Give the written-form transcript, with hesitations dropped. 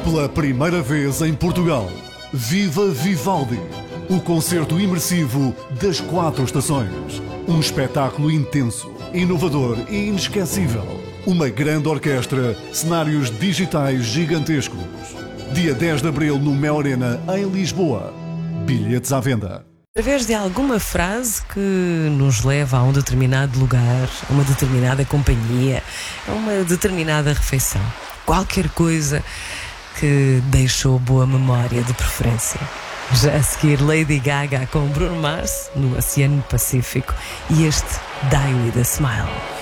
Pela primeira vez em Portugal, Viva Vivaldi, o concerto imersivo das 4 estações. Um espetáculo intenso, inovador e inesquecível. Uma grande orquestra, cenários digitais gigantescos. Dia 10 de Abril no Mel Arena, em Lisboa. Bilhetes à venda. Através de alguma frase que nos leva a um determinado lugar, a uma determinada companhia, a uma determinada refeição. Qualquer coisa que deixou boa memória de preferência. Já a seguir, Lady Gaga com Bruno Mars no Oceano Pacífico e este Die With A Smile.